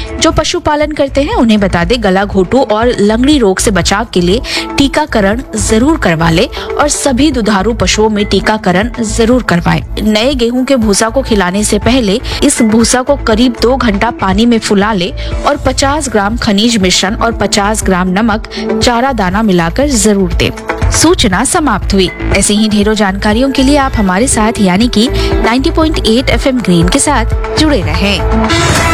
जो पशुपालन करते हैं उन्हें बता दे, गला घोटू और लंगड़ी रोग से बचाव के लिए टीकाकरण जरूर करवा ले और सभी दुधारू पशुओं में टीकाकरण जरूर करवाएं। नए गेहूं के भूसा को खिलाने से पहले इस भूसा को करीब 2 घंटा पानी में फुला ले और 50 ग्राम खनिज मिश्रण और 50 ग्राम नमक चारा दाना मिलाकर जरूर दे। सूचना समाप्त हुई। ऐसे ही ढेरों जानकारियों के लिए आप हमारे साथ यानी कि 90.8 FM ग्रीन के साथ जुड़े रहें।